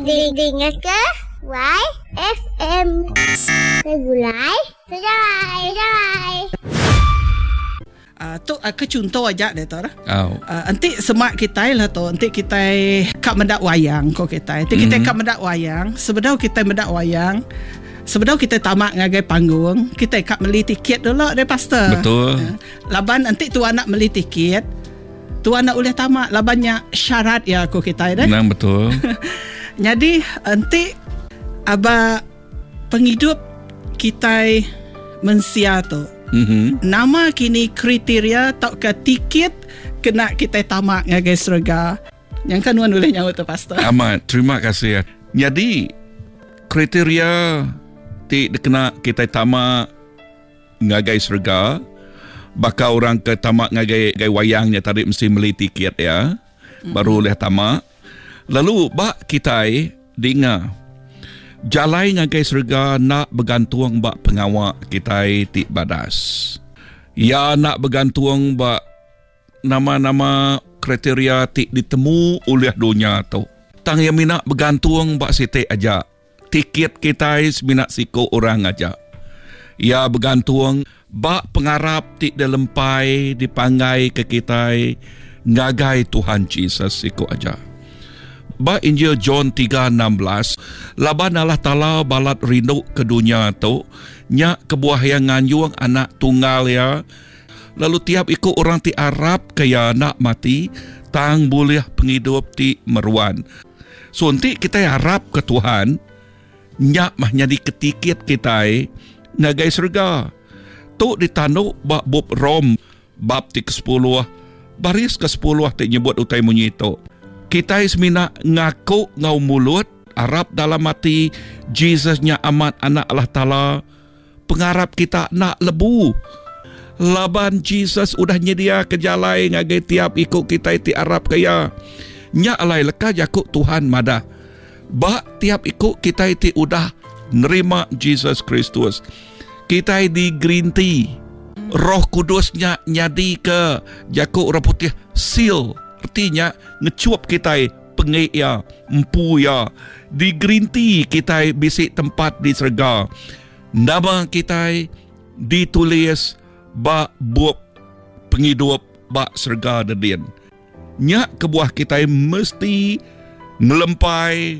Dengar ke YFM. Regulai Serai. Tu ke contoh aja deh tu. Nanti semak kita lah tu. Nanti kita kat mendak wayang ko kita. Nanti kita kat mendak wayang. Sebenarnya kita mendak wayang. Sebenarnya kita tamak ngagai panggung. Kita kat beli tiket dulu deh pastor. Betul. Laban nanti tuan nak beli tiket. Tuan nak boleh tamak. Labannya syarat ya ko kita deh. Nang betul. Jadi nanti aba penghidup kita mensia tu. Nama kini kriteria tak ke tiket kena kita tamak ngagai surga. Yang kan Wan boleh nyawa tu pastor. Amat, terima kasih. Jadi kriteria kena kita tamak ngagai surga. Bakal orang ke tamak ngagai wayangnya tadi mesti beli tiket ya. Baru boleh tamak. Lalu bak kita dengar jalai ngagai surga nak bergantung bak pengawak kita ti badas. Ya nak bergantung bak nama-nama kriteria ti ditemu oleh dunia tu. Tang yang minat bergantung bak siti aja. Tiket kita minat siko orang aja. Ya bergantung bak pengarap ti dalempai dipangai ke kita ngagai Tuhan Yesus siko aja. Ba Injil John 3:16 laban Allah Ta'ala balat rindu ke dunia tu nya kebuah yang nganyuang anak tunggal ya. Lalu tiap ikut orang ti Arab kaya nak mati tang boleh penghidup ti meruan. So nanti kita harap ke Tuhan nya mah jadi ketiket kita ngagai surga. Tu ditanduk bab bab Rom bab ti ke-10 baris ke-10 ti nyebut utai munyi tu. Kita semina ngaku ngau mulut Arab dalam hati Jesusnya amat anak Allah Ta'ala. Pengarap kita nak lebu. Laban Jesus udah nyedia kejalai ngagai tiap ikut kita ti Arab kaya. Nya alai leka jakuk Tuhan madah. Bak tiap ikut kita ti udah nerima Jesus Kristus. Kita di green tea. Roh Kudusnya nyadi ke jakuk roh putih seal. Artinya ngecuap kita pengek ya, empu ya. Di green tea kita bisik tempat di surga. Nama kita ditulis bak buat penghidup bak surga dedin. Nyak kebuah kita mesti ngelempai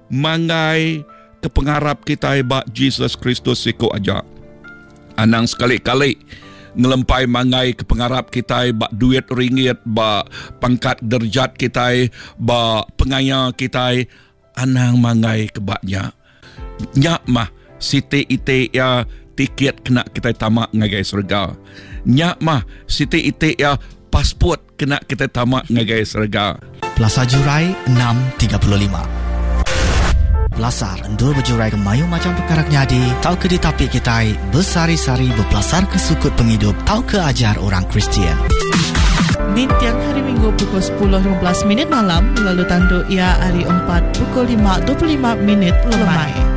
mangai ke pengharap kita bak Jesus Kristus siku aja. Anang sekali-kali ngelempai mangai ke pengharap kita bak duit ringgit, bak pangkat derjat kita, bak pengaya kita, anang mangai ke baknya. Nyak mah siti ite ya tiket kena kita tamak ngagai surga. Nyak mah siti ite ya pasport kena kita tamak ngagai surga. Plaza Jurai 6.35 Belasar endur berjurai ke mayu macam perkara nyadi. Tau ke ditapi kita bersari-sari berpelasar ke sukut penghidup. Tau ke ajar orang Kristian. Di tiang hari Minggu pukul 10.15 malam. Lalu tanduk ia hari 4 pukul 5.25 lemai.